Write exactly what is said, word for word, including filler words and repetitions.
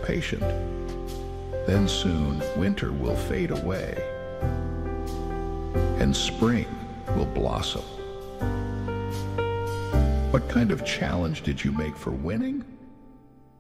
patient. Then soon winter will fade away and spring will blossom. What kind of challenge did you make for winning?